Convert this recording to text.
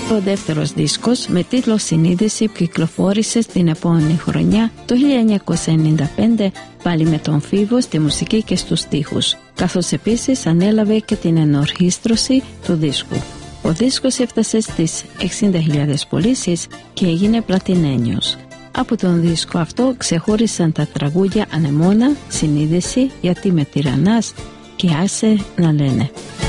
Ο δεύτερος δίσκος με τίτλο «Συνείδηση» κυκλοφόρησε στην επόμενη χρονιά το 1995 πάλι με τον Φίβο στη μουσική και στους στίχους, καθώς επίσης ανέλαβε και την ενορχήστρωση του δίσκου. Ο δίσκος έφτασε στις 60.000 πωλήσεις και έγινε πλατινένιος. Από τον δίσκο αυτό ξεχώρισαν τα τραγούδια «Ανεμόνα», «Συνείδηση», «Γιατί με τυραννάς» και «Άσε να λένε».